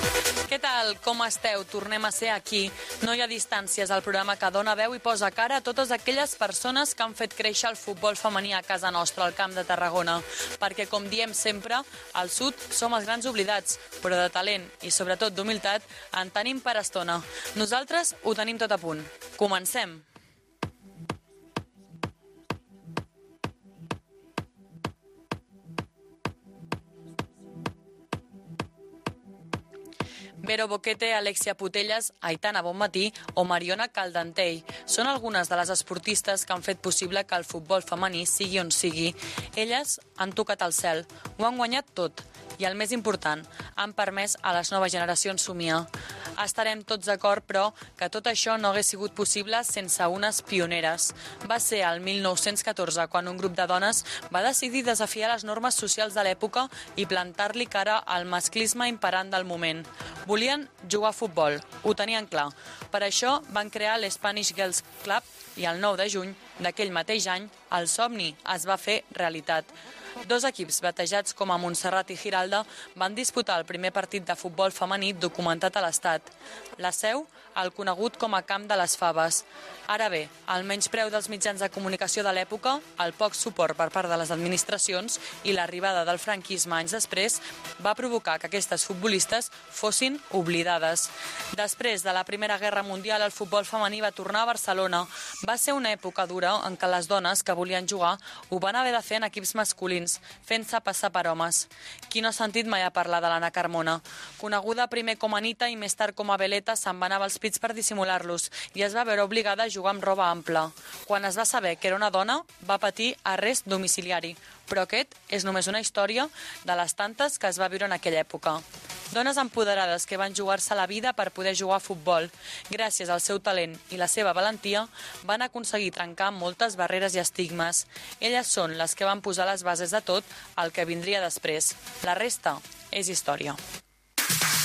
Què tal? Com esteu? Tornem a ser aquí. No hi ha distàncies, el programa que dona veu i posa cara a totes aquelles persones que han fet créixer el futbol femení a casa nostra, al Camp de Tarragona. Perquè, com diem sempre, al sud som els grans oblidats, però de talent i sobretot d'humilitat en tenim per estona. Nosaltres ho tenim tot a punt. Comencem! Vero Boquete, Alexia Putellas, Aitana Bonmatí o Mariona Caldentell són algunes de les esportistes que han fet possible que el futbol femení sigui on sigui. Elles han tocat el cel, ho han guanyat tot i, el més important, han permès a les noves generacions somiar. Estarem tots d'acord, però, que tot això no hagués sigut possible sense unes pioneres. Va ser el 1914 quan un grup de dones va decidir desafiar les normes socials de l'època i plantar-li cara al masclisme imperant del moment. Volien jugar a futbol, ho tenien clar. Per això van crear l'Spanish Girls Club i el 9 de juny d'aquell mateix any el somni es va fer realitat. Dos equips batejats com a Montserrat i Giralda van disputar el primer partit de futbol femení documentat a l'Estat. La seu, el conegut com a Camp de les Faves. Ara bé, el menyspreu dels mitjans de comunicació de l'època, el poc suport per part de les administracions i l'arribada del franquisme anys després va provocar que aquestes futbolistes fossin oblidades. Després de la Primera Guerra Mundial, el futbol femení va tornar a Barcelona. Va ser una època dura en què les dones que volien jugar ho van haver de fer en equips masculins, fent-se passar per homes. Qui no ha sentit mai a parlar de l'Anna Carmona? Coneguda primer com a Anita i més tard com a Veleta, se'n va anar als pits per dissimular-los i es va veure obligada a jugar amb roba ampla. Quan es va saber que era una dona, va patir arrest domiciliari, però aquest és només una història de les tantes que es va viure en aquella època. Dones empoderades que van jugar-se la vida per poder jugar a futbol. Gràcies al seu talent i la seva valentia, van aconseguir trencar moltes barreres i estigmes. Elles són les que van posar les bases de tot el que vindria després. La resta és història.